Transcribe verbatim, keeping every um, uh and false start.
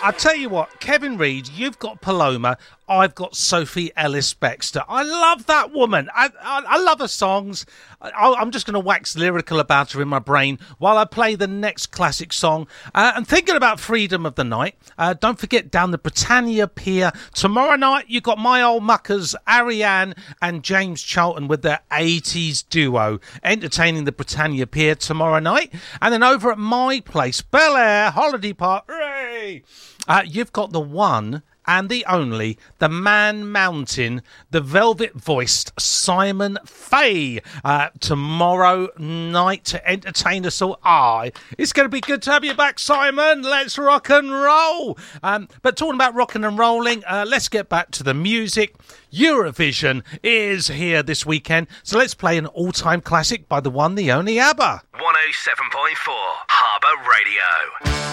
I tell you what, Kevin Reid, you've got Paloma, I've got Sophie Ellis-Bextor. I love that woman. I, I, I love her songs. I, I'm just going to wax lyrical about her in my brain while I play the next classic song. Uh, and thinking about freedom of the night, uh, don't forget down the Britannia Pier. Tomorrow night, you've got my old muckers, Ariane and James Charlton with their eighties duo, entertaining the Britannia Pier tomorrow night. And then over at my place, Bel Air Holiday Park, hooray! Uh, you've got the one and the only, the Man Mountain, the velvet-voiced Simon Faye, uh, tomorrow night to entertain us all. Ah, it's going to be good to have you back, Simon. Let's rock and roll. Um, but talking about rocking and rolling, uh, let's get back to the music. Eurovision is here this weekend, so let's play an all-time classic by the one, the only ABBA. one oh seven point four Harbour Radio.